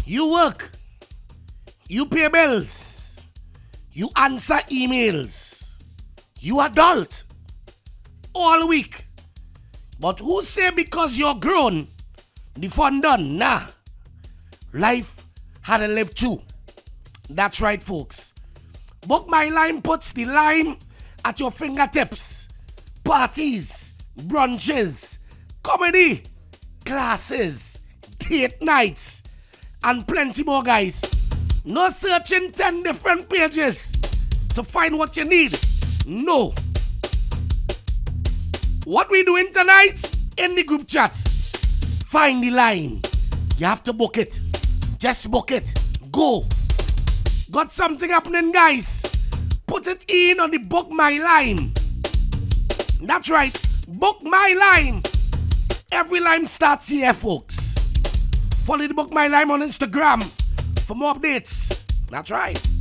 You work. You pay bills. You answer emails. You adult. All week. But who say because you're grown, the fun done? Nah. Life had to live too. That's right, folks. Book My Line puts the line at your fingertips. Parties, brunches, comedy, classes, date nights, and plenty more, guys. No searching 10 different pages to find what you need. No. What we doing tonight in the group chat? Find the line. You have to book it. Just book it. Go. Got something happening, guys. Put it in on the Book My Line. That's right. Book My Line. Every line starts here, folks. Follow the Book My Line on Instagram for more updates. That's right.